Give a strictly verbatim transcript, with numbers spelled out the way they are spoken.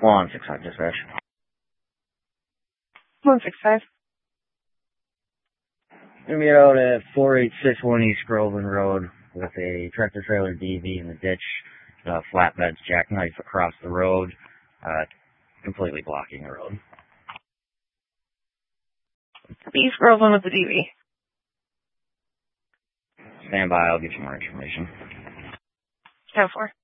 one six five dispatch. one six five. Gonna be out at four eight six one East Groveland Road with a tractor trailer D V in the ditch, uh, flatbeds jackknife across the road, uh, completely blocking the road. East Groveland with the D V. Stand by, I'll get you more information. ten four.